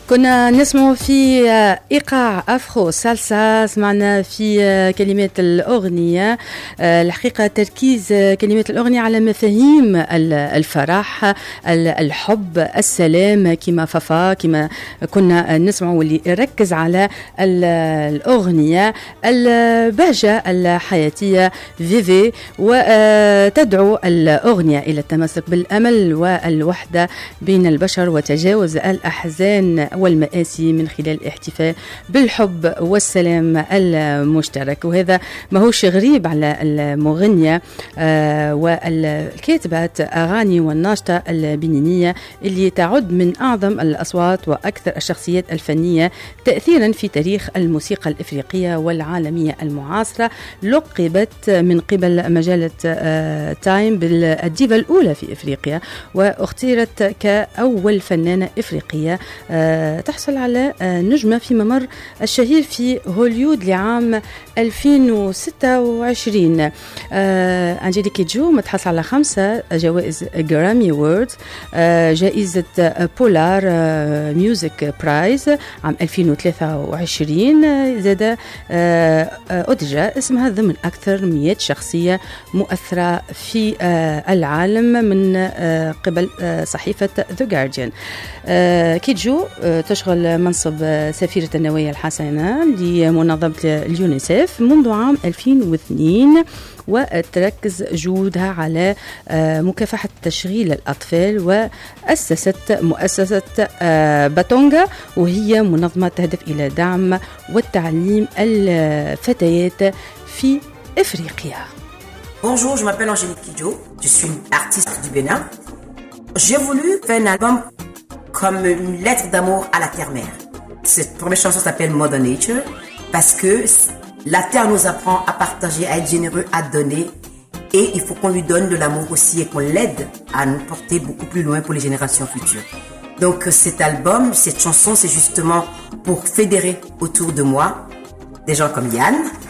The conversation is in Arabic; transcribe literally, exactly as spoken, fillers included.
كنا نسمع في إيقاع أفرو سالسا، سمعنا في كلمات الأغنية. الحقيقة تركيز كلمات الأغنية على مفاهيم الفرح، الحب، السلام، كما ففا كما كنا نسمع، واللي يركز على الأغنية البهجة الحياتية فيفي، وتدعو الأغنية إلى التمسك بالأمل والوحدة بين البشر وتجاوز الأحزان والمآسي من خلال الاحتفاء بالحب والسلام المشترك. وهذا ماهوش غريب على المغنية آه والكاتبة أغاني والناشطة البنينية، اللي تعد من أعظم الأصوات وأكثر الشخصيات الفنية تأثيرا في تاريخ الموسيقى الإفريقية والعالمية المعاصرة. لقبت من قبل مجلة آه تايم بالديفا الأولى في إفريقيا، واختيرت كأول فنانة إفريقية آه تحصل على نجمة في ممر الشهير في هوليود لعام ألفين وستة وعشرين. أنجيليك كيدجو متحصل على خمسة جوائز جرامي ووردز، جائزة بولار ميوزك برايز عام ألفين وثلاثة وعشرين. زاد أدرج اسمها ضمن أكثر مئة شخصية مؤثرة في العالم من قبل صحيفة The Guardian. كيدجو تشغل منصب سفيرة النوايا الحسنة لمنظمة اليونيسيف منذ عام ألفين واثنين، وتركز جهودها على مكافحة تشغيل الأطفال، وأسست مؤسسة باتونغا، وهي منظمة تهدف إلى دعم والتعليم الفتيات في إفريقيا. Bonjour, je m'appelle Angélique Kidjo, je suis une artiste du Bénin. J'ai voulu faire un album comme une lettre d'amour à la terre-mère. Cette première chanson s'appelle Mother Nature parce que la terre nous apprend à partager, à être généreux, à donner, et il faut qu'on lui donne de l'amour aussi et qu'on l'aide à nous porter beaucoup plus loin pour les générations futures. Donc cet album, cette chanson, c'est justement pour fédérer autour de moi des gens comme Yann,